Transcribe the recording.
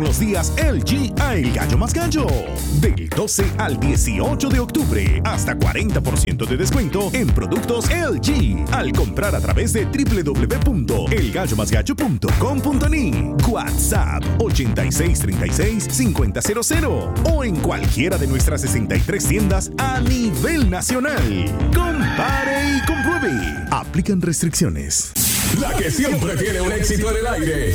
Los días LG a El Gallo Más Gallo. Del 12 al 18 de octubre. Hasta 40% de descuento en productos LG. Al comprar a través de www.elgallomasgallo.com.ni. WhatsApp 8636-5000. O en cualquiera de nuestras 63 tiendas a nivel nacional. Compare y compruebe. Aplican restricciones. La que siempre tiene un éxito en el aire.